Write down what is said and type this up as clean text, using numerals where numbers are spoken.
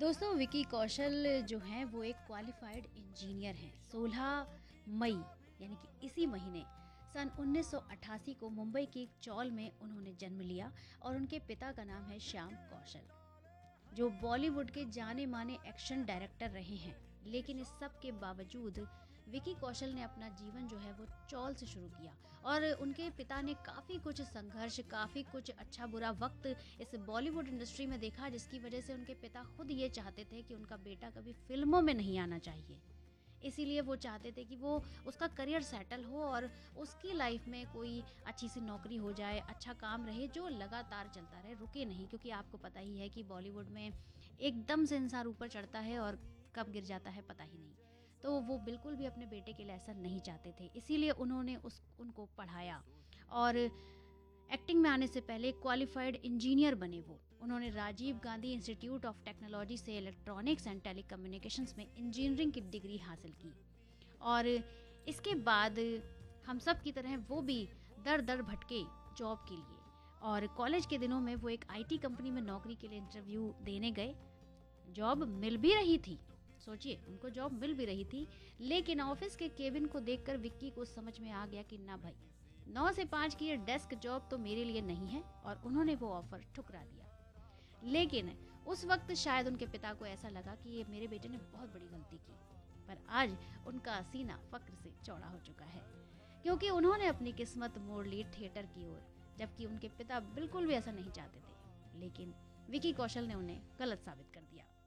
दोस्तों विकी कौशल जो हैं वो एक क्वालिफाइड इंजीनियर हैं। 16 मई यानी कि इसी महीने सन 1988 को मुंबई के एक चौल में उन्होंने जन्म लिया और उनके पिता का नाम है श्याम कौशल, जो बॉलीवुड के जाने माने एक्शन डायरेक्टर रहे हैं। लेकिन इस सब के बावजूद विकी कौशल ने अपना जीवन जो है वो चौल से शुरू किया और उनके पिता ने काफ़ी कुछ संघर्ष, काफ़ी कुछ अच्छा बुरा वक्त इस बॉलीवुड इंडस्ट्री में देखा, जिसकी वजह से उनके पिता खुद ये चाहते थे कि उनका बेटा कभी फिल्मों में नहीं आना चाहिए। इसीलिए वो चाहते थे कि वो उसका करियर सेटल हो और उसकी लाइफ में कोई अच्छी सी नौकरी हो जाए, अच्छा काम रहे जो लगातार चलता रहे, रुके नहीं। क्योंकि आपको पता ही है कि बॉलीवुड में एकदम से इंसान ऊपर चढ़ता है और कब गिर जाता है पता ही नहीं। तो वो बिल्कुल भी अपने बेटे के लिए ऐसा नहीं चाहते थे, इसीलिए उन्होंने उनको पढ़ाया और एक्टिंग में आने से पहले क्वालिफाइड इंजीनियर बने वो। उन्होंने Rajiv Gandhi institute of technology से इलेक्ट्रॉनिक्स एंड टेलीकम्युनिकेशंस में इंजीनियरिंग की डिग्री हासिल की और इसके बाद हम सब की तरह वो भी दर दर भटके जॉब के लिए। और कॉलेज के दिनों में वो एक आईटी कंपनी में नौकरी के लिए इंटरव्यू देने गए। जॉब मिल भी रही थी, सोचिए उनको जॉब मिल भी रही थी, लेकिन ऑफिस के केबिन को देखकर विक्की को समझ में आ गया कि ना भाई, 9 से 5 की ये डेस्क जॉब तो मेरे लिए नहीं है, और उन्होंने वो ऑफर ठुकरा दिया। लेकिन उस वक्त शायद उनके पिता को ऐसा लगा कि ये मेरे बेटे ने बहुत बड़ी गलती की, पर आज उनका सीना फक्र से चौड़ा हो चुका है, क्योंकि उन्होंने अपनी किस्मत मोड़ ली थिएटर की ओर, जबकि उनके पिता बिल्कुल भी ऐसा नहीं चाहते थे। लेकिन विकी कौशल ने उन्हें गलत साबित कर दिया।